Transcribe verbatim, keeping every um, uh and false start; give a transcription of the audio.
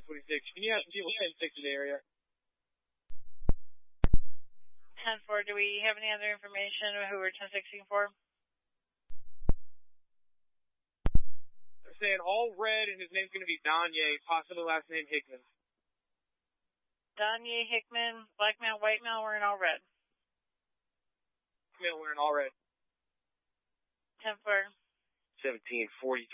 twenty-six. Can you have some people ten six to the area? ten four, do we have any other information of who we're ten sixing for? They're saying all red, and his name's going to be Donye, possibly last name Hickman. Donye Hickman, black male, white male, wearing all red. Male wearing all red. ten four. seventeen forty-three.